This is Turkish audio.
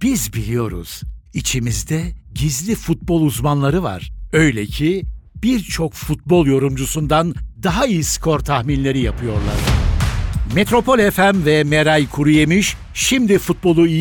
Biz biliyoruz. İçimizde gizli futbol uzmanları var. Öyle ki birçok futbol yorumcusundan daha iyi skor tahminleri yapıyorlar. Metropol FM ve Meray Kuruyemiş şimdi futbolu iyi